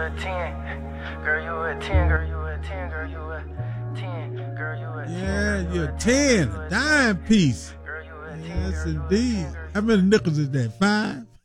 a 10. Girl, you a 10. Girl, you a 10. Girl, you a 10. Girl, you a 10. Yeah, you're a 10. A dime piece. Girl, you a 10. Yes, indeed. How many nickels is that? 5?